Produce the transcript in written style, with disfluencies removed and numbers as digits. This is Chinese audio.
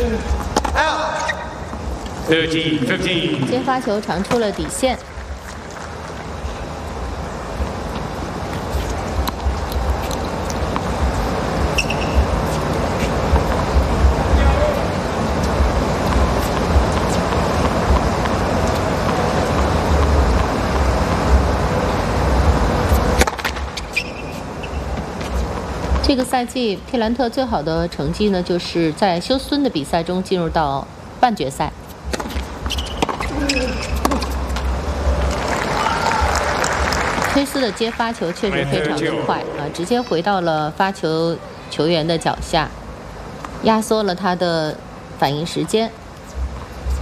13-15。 接发球长出了底线。这个赛季，佩兰特最好的成绩呢，就是在休斯敦的比赛中进入到半决赛。崔斯的接发球确实非常的快啊，直接回到了发球球员的脚下，压缩了他的反应时间。